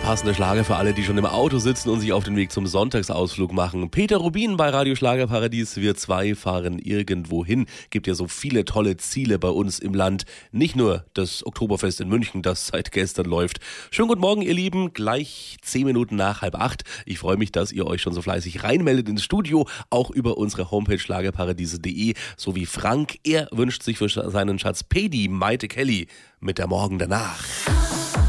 passende Schlager für alle, die schon im Auto sitzen und sich auf den Weg zum Sonntagsausflug machen. Peter Rubin bei Radio Schlagerparadies. Wir zwei fahren irgendwo hin. Gibt ja so viele tolle Ziele bei uns im Land. Nicht nur das Oktoberfest in München, das seit gestern läuft. Schönen guten Morgen, ihr Lieben. Gleich 10 Minuten nach 7:30. Ich freue mich, dass ihr euch schon so fleißig reinmeldet ins Studio. Auch über unsere Homepage schlagerparadiese.de. So wie Frank. Er wünscht sich für seinen Schatz Pedi Maite Kelly mit der Morgen danach.